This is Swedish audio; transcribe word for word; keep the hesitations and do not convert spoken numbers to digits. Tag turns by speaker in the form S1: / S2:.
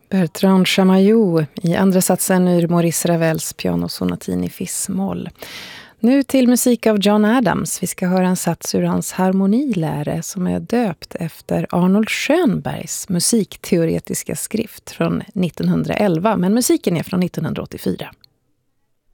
S1: Bertrand Chamayou i andra satsen ur Maurice Ravels pianosonatin i fis-moll. Nu till musik av John Adams. Vi ska höra en sats ur hans harmoniläre som är döpt efter Arnold Schönbergs musikteoretiska skrift från nittonhundraelva. Men musiken är från nittonhundraåttiofyra.